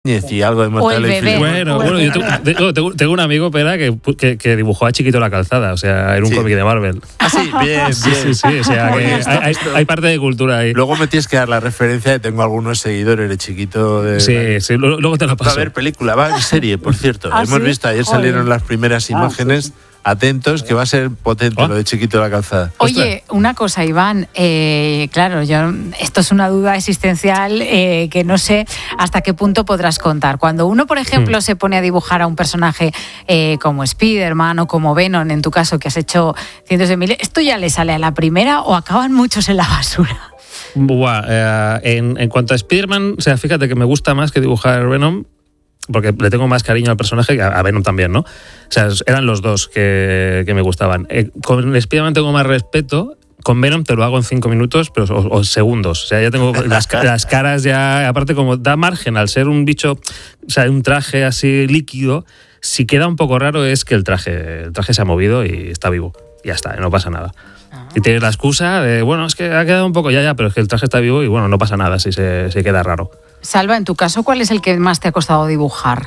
y algo de Mortadelo y Filemón. Bueno, yo tengo un amigo, Pera, que dibujó a Chiquito la calzada, o sea, era un cómic de Marvel. Ah, sí, bien. Sí, o sea, que hay parte de cultura ahí. Luego me tienes que dar la referencia, tengo algunos seguidores de Chiquito. Sí, luego te lo paso. Va a haber película, va a haber serie, por cierto. Hemos visto, ayer salieron las primeras imágenes. Sí. Atentos, que va a ser potente lo de Chiquito la calzada. Oye, una cosa, Iván, claro, esto es una duda existencial que no sé hasta qué punto podrás contar. Cuando uno, por ejemplo, se pone a dibujar a un personaje como Spiderman o como Venom, en tu caso, que has hecho cientos de miles, ¿esto ya le sale a la primera o acaban muchos en la basura? En cuanto a Spiderman, o sea, fíjate que me gusta más que dibujar Venom, porque le tengo más cariño al personaje que a Venom también, ¿no? O sea, eran los dos que me gustaban. Con Spiderman tengo más respeto. Con Venom te lo hago en 5 minutos o segundos. O sea, ya tengo las caras ya... Aparte, como da margen al ser un bicho, o sea, un traje así líquido, si queda un poco raro es que el traje se ha movido y está vivo. Y ya está, no pasa nada. Y tienes la excusa de, bueno, es que ha quedado un poco ya, pero es que el traje está vivo y bueno, no pasa nada si se queda raro. Salva, en tu caso, ¿cuál es el que más te ha costado dibujar?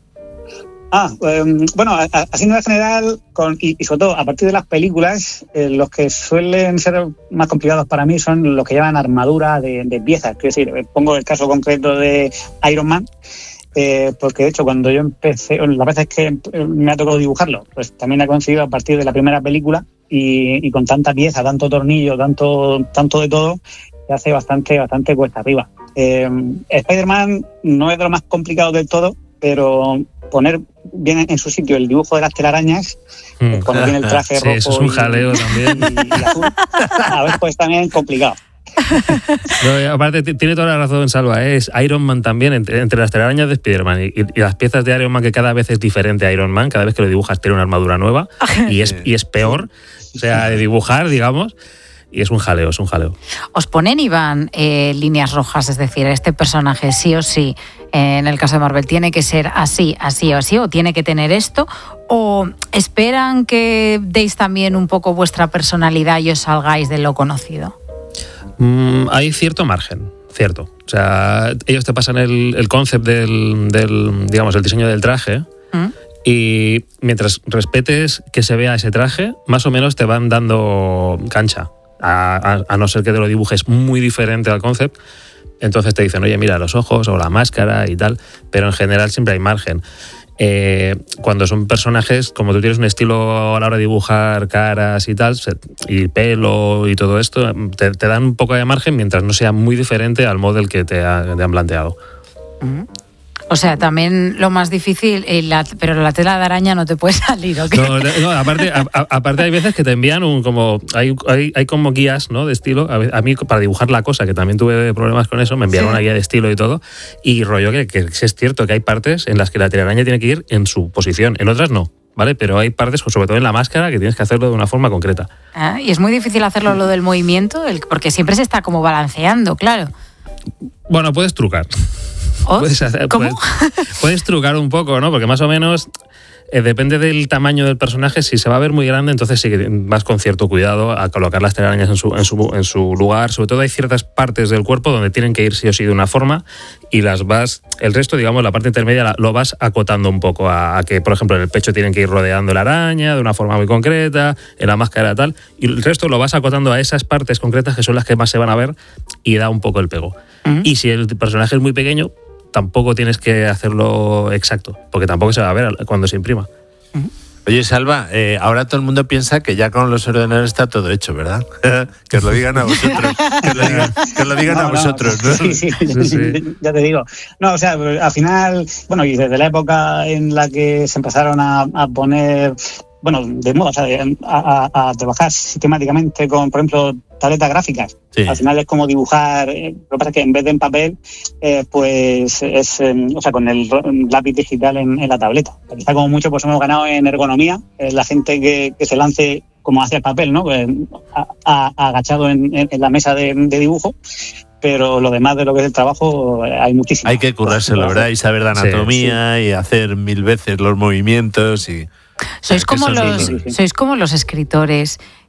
Bueno, así en general, y sobre todo a partir de las películas, los que suelen ser más complicados para mí son los que llevan armadura de piezas. Quiero decir, pongo el caso concreto de Iron Man, porque de hecho cuando yo empecé, las veces que me ha tocado dibujarlo, pues también ha coincidido a partir de la primera película y con tanta pieza, tanto tornillo, tanto de todo, se hace bastante cuesta arriba. Spider-Man no es de lo más complicado del todo, pero poner bien en su sitio el dibujo de las telarañas, cuando tiene el traje rojo eso es un jaleo también. Y azul, a ver, pues también complicado. No, aparte, tiene toda la razón, Salva, es Iron Man también, entre las telarañas de Spider-Man y las piezas de Iron Man, que cada vez es diferente a Iron Man, cada vez que lo dibujas tiene una armadura nueva y es peor, o sea, de dibujar, digamos. Y es un jaleo. ¿Os ponen, Iván, líneas rojas? Es decir, este personaje sí o sí, en el caso de Marvel, tiene que ser así o así, o tiene que tener esto, o esperan que deis también un poco vuestra personalidad y os salgáis de lo conocido? Hay cierto margen, cierto. O sea, ellos te pasan el concept del digamos, el diseño del traje. Y mientras respetes que se vea ese traje, más o menos te van dando cancha. A no ser que te lo dibujes muy diferente al concept, entonces te dicen, oye, mira los ojos o la máscara y tal, pero en general siempre hay margen. Cuando son personajes, como tú tienes un estilo a la hora de dibujar caras y tal, y pelo y todo esto, te dan un poco de margen mientras no sea muy diferente al model que te han planteado. O sea, también lo más difícil, pero la tela de araña no te puede salir, ¿o qué? No, aparte hay veces que te envían hay como guías, ¿no?, de estilo. A mí, para dibujar la cosa, que también tuve problemas con eso, me enviaron una guía de estilo y todo, y rollo que es cierto que hay partes en las que la telaraña tiene que ir en su posición, en otras no, ¿vale? Pero hay partes, sobre todo en la máscara, que tienes que hacerlo de una forma concreta. Y es muy difícil hacerlo lo del movimiento, porque siempre se está como balanceando, claro. Bueno, puedes trucar. ¿Cómo? Puedes trucar un poco, ¿no? Porque más o menos depende del tamaño del personaje. Si se va a ver muy grande, entonces sí que vas con cierto cuidado a colocar las telarañas en su lugar. Sobre todo hay ciertas partes del cuerpo donde tienen que ir sí o sí de una forma y el resto, digamos, la parte intermedia lo vas acotando un poco a que, por ejemplo, en el pecho tienen que ir rodeando la araña de una forma muy concreta, en la máscara tal, y el resto lo vas acotando a esas partes concretas que son las que más se van a ver y da un poco el pego. Y si el personaje es muy pequeño, tampoco tienes que hacerlo exacto, porque tampoco se va a ver cuando se imprima. Oye, Salva, ahora todo el mundo piensa que ya con los ordenadores está todo hecho, ¿verdad? Que os lo digan a vosotros. Que os lo digan a vosotros, ¿no? Sí. Ya te digo. No, o sea, al final, bueno, y desde la época en la que se empezaron a poner, bueno, de moda, o sea, a trabajar sistemáticamente con, por ejemplo, tabletas gráficas. Sí. Al final es como dibujar, lo que pasa es que en vez de en papel, pues es, o sea, con el lápiz digital en la tableta. Está como mucho, pues hemos ganado en ergonomía, la gente que se lance como hacia el papel, ¿no? Agachado en la mesa de dibujo. Pero lo demás de lo que es el trabajo hay muchísimo. Hay que currárselo, ¿verdad? Y saber de anatomía y hacer 1000 veces los movimientos y... Sois como los escritores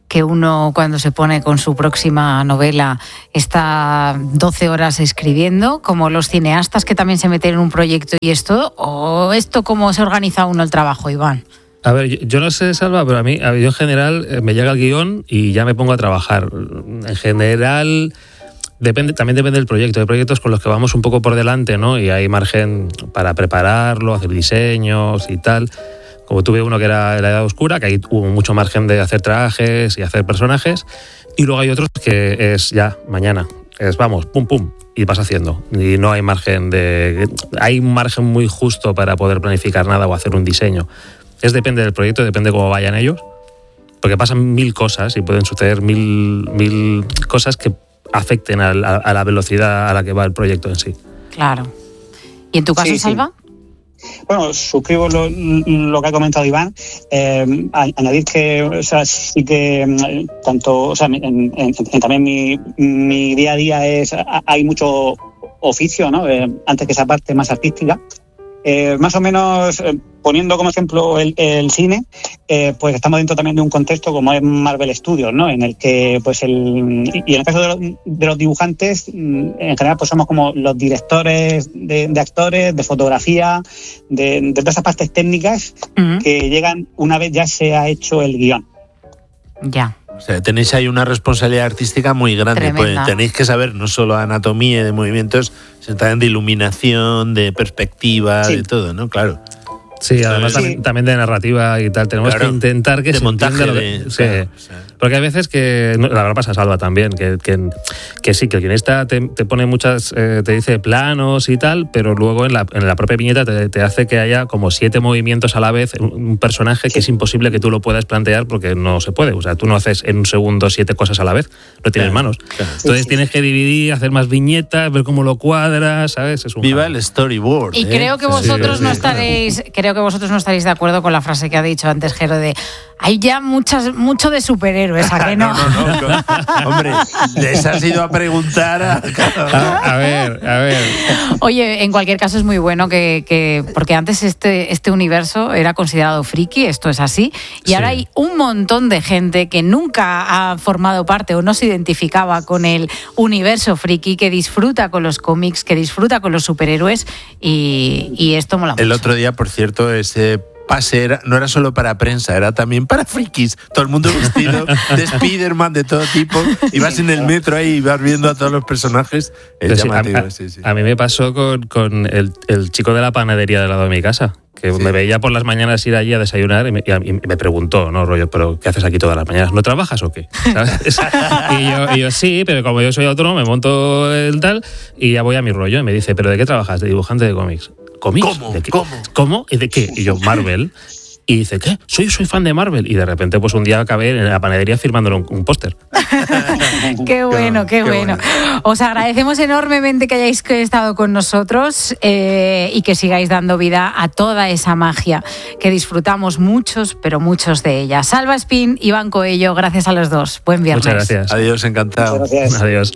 que uno cuando se pone con su próxima novela está 12 horas escribiendo, como los cineastas que también se meten en un proyecto y esto, o esto cómo se organiza uno el trabajo, Iván? A ver, yo no sé, Salva, pero yo en general me llega el guión y ya me pongo a trabajar. En general, también depende del proyecto. Hay proyectos con los que vamos un poco por delante, ¿no? Y hay margen para prepararlo, hacer diseños y tal. Como tuve uno que era La Edad Oscura, que ahí hubo mucho margen de hacer trajes y hacer personajes. Y luego hay otros que es ya, mañana. Es vamos, pum, pum, y vas haciendo. Y no hay margen hay un margen muy justo para poder planificar nada o hacer un diseño. Depende del proyecto, depende cómo vayan ellos. Porque pasan 1000 cosas y pueden suceder mil cosas que afecten a la velocidad a la que va el proyecto en sí. Claro. ¿Y en tu caso, Salva? Bueno, suscribo lo que ha comentado Iván. Añadir que, o sea, sí que tanto, o sea, también mi día a día hay mucho oficio, ¿no? Antes que esa parte más artística. Más o menos, poniendo como ejemplo el cine, pues estamos dentro también de un contexto como es Marvel Studios, ¿no? En el que, pues, y en el caso de los dibujantes, en general, pues somos como los directores de actores, de fotografía, de todas esas partes técnicas que llegan una vez ya se ha hecho el guión. Ya. O sea, tenéis ahí una responsabilidad artística muy grande. Pues tenéis que saber no solo anatomía de movimientos, sino también de iluminación, de perspectiva, de todo, ¿no? Claro. Sí, además también de narrativa y tal. Tenemos que intentar que de se montaje entienda sí. Porque hay veces que, la verdad pasa Salva también, que sí, que el guionista te pone muchas, te dice planos y tal, pero luego en la propia viñeta te hace que haya como 7 movimientos a la vez, un personaje que es imposible que tú lo puedas plantear porque no se puede. O sea, tú no haces en un segundo 7 cosas a la vez, no tienes manos. Claro. Entonces tienes que dividir, hacer más viñetas, ver cómo lo cuadras, ¿sabes? Viva el storyboard. Y creo que vosotros no estaréis de acuerdo con la frase que ha dicho antes Jero de hay ya mucho de superhéroes, ¿a qué no? No. Hombre, les has ido a preguntar a ver. Oye, en cualquier caso es muy bueno que porque antes este universo era considerado friki, esto es así, y ahora hay un montón de gente que nunca ha formado parte o no se identificaba con el universo friki, que disfruta con los cómics, que disfruta con los superhéroes y esto mola mucho. El otro día, por cierto, ese pase no era solo para prensa, era también para frikis. Todo el mundo vestido de Spiderman de todo tipo. Ibas en el metro ahí y vas viendo a todos los personajes. Es llamativo, a mí me pasó con el chico de la panadería del lado de mi casa, que me veía por las mañanas ir allí a desayunar y me preguntó, ¿no, rollo? ¿Pero qué haces aquí todas las mañanas? ¿No trabajas o qué? ¿Sabes? y yo sí, pero como yo soy autónomo, me monto el tal y ya voy a mi rollo. Y me dice, ¿pero de qué trabajas? De dibujante de cómics. ¿Cómics? ¿Cómo? ¿Y de qué? Y yo, Marvel. Y dice, ¿qué? Soy fan de Marvel. Y de repente, pues un día acabé en la panadería firmándole un póster. Qué bueno. Os agradecemos enormemente que hayáis estado con nosotros y que sigáis dando vida a toda esa magia que disfrutamos muchos, pero muchos de ella. Salva Espín, Iván Coello, gracias a los dos. Buen viernes. Muchas gracias. Adiós, encantado. Adiós.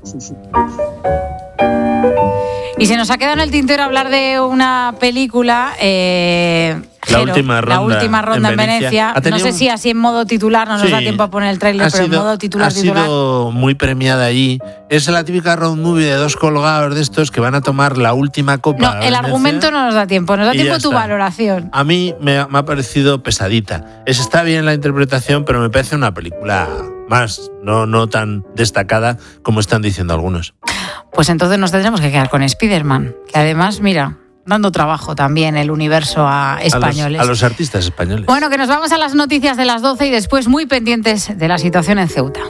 Y se nos ha quedado en el tintero hablar de una película, La última ronda en Venecia. No sé si así en modo titular, no nos da tiempo a poner el tráiler, pero en modo titular. Ha sido muy premiada allí. Es la típica road movie de 2 colgados de estos que van a tomar la última copa. No, el argumento no nos da tiempo, nos da tiempo tu valoración. A mí me ha parecido pesadita. Está bien la interpretación, pero me parece una película más, no tan destacada como están diciendo algunos. Pues entonces nos tendremos que quedar con Spiderman, que además, mira, dando trabajo también el universo a españoles. A los artistas españoles. Bueno, que nos vamos a las noticias de las 12 y después muy pendientes de la situación en Ceuta.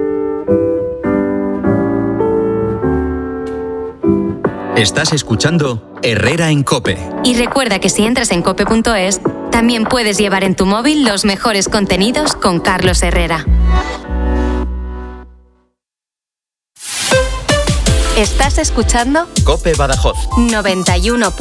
Estás escuchando Herrera en COPE. Y recuerda que si entras en cope.es, también puedes llevar en tu móvil los mejores contenidos con Carlos Herrera. ¿Estás escuchando? COPE Badajoz 91.